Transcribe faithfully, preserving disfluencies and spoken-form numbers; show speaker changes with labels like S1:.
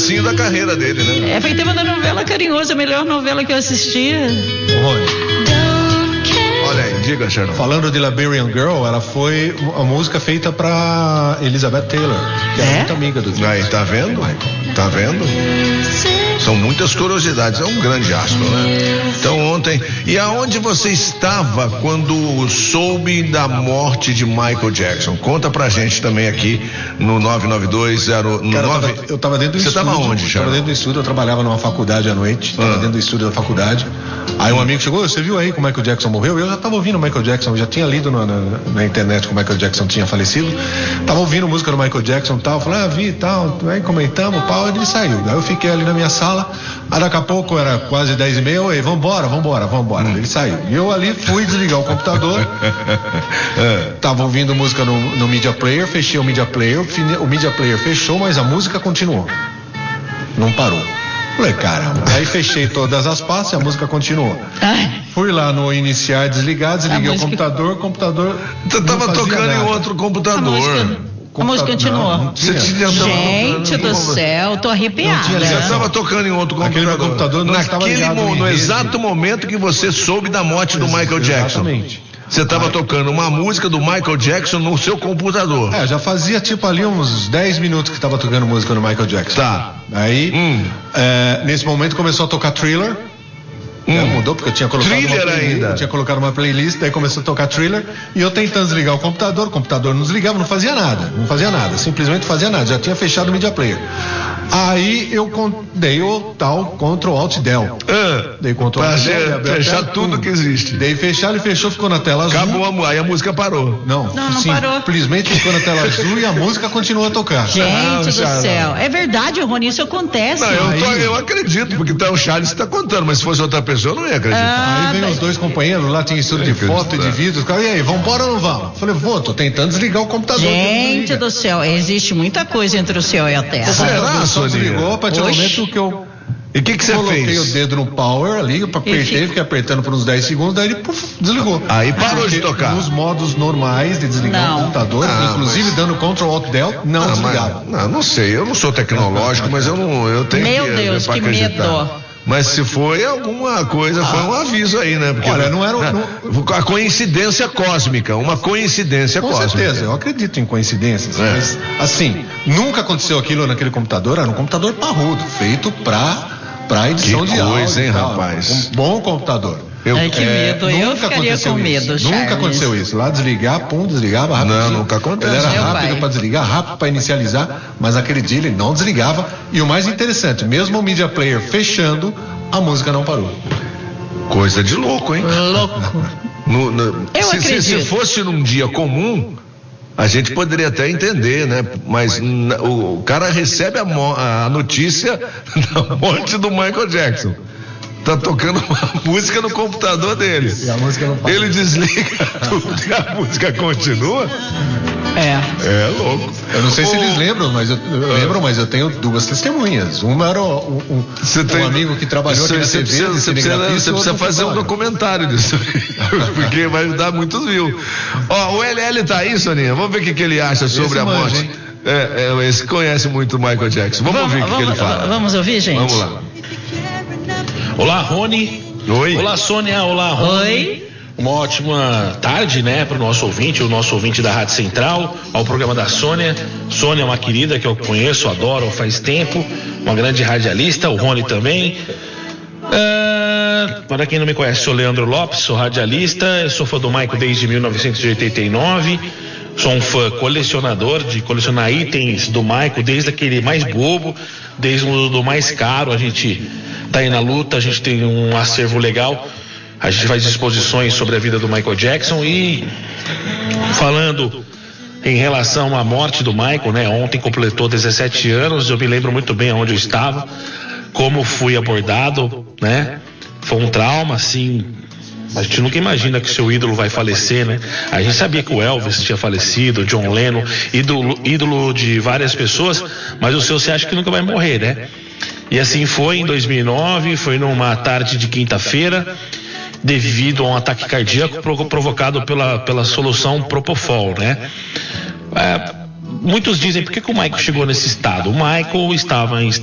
S1: comecinho da carreira dele, né?
S2: É, foi tema da novela Carinhoso, a melhor novela que eu assistia.
S3: Rony.
S1: Olha aí, diga, Sharon.
S3: Falando de Liberian Girl, ela foi a música feita pra Elizabeth Taylor, que é, é muito amiga do Michael.
S1: Aí, tá vendo? Tá vendo? São muitas curiosidades, é um grande astro, né? Então ontem, e aonde você estava quando soube da morte de Michael Jackson? Conta pra gente também aqui no nove nove dois zero nove.
S3: Cara, eu, tava, eu tava dentro do
S1: você
S3: estúdio.
S1: Você tava onde,
S3: Sharon? Eu tava dentro do estúdio, eu trabalhava numa faculdade à noite, tava ah. dentro do estúdio da faculdade. Aí um amigo chegou, você viu aí que o Michael Jackson morreu? Eu já tava ouvindo o Michael Jackson, eu já tinha lido na, na, na internet que o Michael Jackson tinha falecido. Tava ouvindo música do Michael Jackson e tal, falei, ah, vi e tal, aí comentamos, pau, ele saiu. Aí eu fiquei ali na minha sala, aí daqui a pouco era quase dez e meia, oi, vambora, vambora, vambora. Hum. Ele saiu. E eu ali fui desligar o computador, tava ouvindo música no, no Media Player, fechei o Media Player, o Media Player fechou, mas a música continuou. Não parou. Falei, caramba. Aí fechei todas as pastas e a música continuou. Ai. Fui lá no iniciar, desligar, desliguei o computador, o computador.
S1: Você tava tocando nada. Em outro computador.
S2: A música continuou.
S1: Não, não tinha,
S2: gente do céu, tô arrepiada.
S1: Você estava tocando em outro computador.
S3: Aquele computador não estava ligado
S1: Naquele no exato momento que você soube da morte do Michael Jackson.
S3: Exatamente.
S1: Você estava tocando uma música do Michael Jackson no seu computador.
S3: É, já fazia tipo ali uns dez minutos que estava tocando música do Michael Jackson.
S1: Tá.
S3: Aí, hum. é, nesse momento começou a tocar Thriller. Hum. É, mudou porque eu tinha colocado
S1: Thriller
S3: uma playlist,
S1: ainda.
S3: Eu tinha colocado uma playlist, daí começou a tocar Thriller e eu tentando desligar o computador, o computador não desligava, não fazia nada, não fazia nada, simplesmente fazia nada, já tinha fechado o Media Player. Aí eu dei o tal Ctrl Alt Del.
S1: Ah,
S3: dei Ctrl Alt Del.
S1: Fechar, fechar tudo que existe.
S3: Dei fechar, ele fechou, ficou na tela azul.
S1: Acabou a, aí a música parou.
S3: Não,
S2: não, não
S3: sim,
S2: parou.
S3: Simplesmente ficou na tela azul e a música continuou a tocar.
S2: Gente
S1: ah,
S2: do
S1: Charles.
S2: céu. É verdade, Rony, isso acontece.
S1: Não, eu, tô, eu acredito, porque tá, o Charles está contando, mas se fosse outra pessoa, eu não ia acreditar.
S2: Ah,
S3: aí vem os dois companheiros, lá tinha estúdio de foto e de vídeo. E aí, vambora ou não vamos? Falei, vou, tô tentando desligar o computador.
S2: Gente do céu, existe muita coisa entre o céu e a terra.
S3: Será, só desligou a partir do momento que eu
S1: E o que que você fez?
S3: Coloquei o dedo no power ali, apertei, fiquei apertando por uns dez segundos, daí ele puf, desligou.
S1: Aí parou de tocar.
S3: Nos modos normais de desligar
S2: Não.
S3: o computador,
S1: Ah,
S3: inclusive
S1: mas-
S3: dando Ctrl Alt Del, não,
S1: Não,
S3: desligava.
S1: mas- não, não sei, eu não sou tecnológico, mas eu não, eu tenho
S2: Meu
S1: que,
S2: Deus,
S1: pra
S2: que
S1: acreditar.
S2: medo.
S1: Mas se foi alguma coisa, foi um aviso aí, né? Porque,
S3: Olha, não era um-
S1: né, a coincidência cósmica, uma coincidência
S3: Com
S1: cósmica.
S3: certeza, eu acredito em coincidências,
S1: É.
S3: mas assim, nunca aconteceu aquilo naquele computador, era um computador parrudo, feito pra, pra edição
S1: Que
S3: de áudio.
S1: coisa, hein,
S3: e tal.
S1: rapaz?
S3: Um bom computador.
S1: Eu-
S2: Ai, que medo, eu
S3: nunca
S2: ficaria
S3: aconteceu
S2: com
S3: isso.
S2: medo, Charles.
S3: Nunca aconteceu isso. Lá desligar, pum, desligava rápido.
S1: Não, nunca acontece.
S3: Ele era
S2: Meu
S3: rápido
S2: pai.
S3: para desligar, rápido para inicializar, mas aquele dia ele não desligava. E o mais interessante, mesmo o Media Player fechando, a música não parou.
S1: Coisa de louco, hein?
S2: Louco.
S1: No- no-
S2: Eu
S1: se, se,
S2: acredito.
S1: se fosse num dia comum, a gente poderia até entender, né? Mas n- o, o cara recebe a, mo- a notícia da morte do Michael Jackson. Tá tocando uma música no computador dele.
S3: E a música não para.
S1: Ele desliga tudo e a música continua.
S2: É.
S1: É louco.
S3: Eu não sei se
S1: O-
S3: eles lembram, mas eu, eu lembro, mas eu tenho duas testemunhas. Uma era um, um,
S1: Você
S3: um
S1: tem-
S3: amigo que trabalhou
S1: você,
S3: aqui na
S1: você
S3: T V.
S1: precisa,
S3: de
S1: você precisa,
S3: cinegrafista,
S1: você
S3: e
S1: precisa
S3: outro
S1: fazer um
S3: trabalho.
S1: documentário disso. Porque vai dar muitos views. Ó, o L L tá aí, Soninha. Vamos ver o que, que ele acha sobre
S3: Esse
S1: a
S3: manja,
S1: morte.
S3: hein?
S1: É, é, esse conhece muito o Michael Jackson. Vamos, ouvir o que, que ele
S2: vamos,
S1: fala.
S2: vamos ouvir, gente?
S1: Vamos lá.
S4: Olá, Rony.
S1: Oi.
S4: Olá, Sônia. Olá, Rony.
S2: Oi.
S4: Uma ótima tarde, né, para o nosso ouvinte, o nosso ouvinte da Rádio Central, ao programa da Sônia. Sônia é uma querida que eu conheço, adoro faz tempo, uma grande radialista, o Rony também. Ah, para quem não me conhece, sou Leandro Lopes, sou radialista, sou fã do Michael desde mil novecentos e oitenta e nove. Sou um fã colecionador de colecionar itens do Michael, desde aquele mais bobo, desde o do mais caro. A gente tá aí na luta, a gente tem um acervo legal. A gente faz exposições sobre a vida do Michael Jackson e falando em relação à morte do Michael, né? Ontem completou dezessete anos, eu me lembro muito bem onde eu estava, como fui abordado, né? Foi um trauma, assim. A gente nunca imagina que seu ídolo vai falecer, né? A gente sabia que o Elvis tinha falecido, o John Lennon, ídolo, ídolo de várias pessoas, mas o seu você acha que nunca vai morrer, né? E assim foi em dois mil e nove, foi numa tarde de quinta-feira, devido a um ataque cardíaco provocado pela, pela solução Propofol, né? É, muitos dizem, por que, que o Michael chegou nesse estado? O Michael estava em